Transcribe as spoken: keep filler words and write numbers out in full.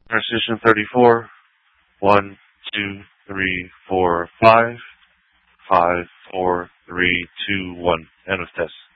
Transition thirty-four. One, two, three, four, five. Five, four, three, two, one. End of test.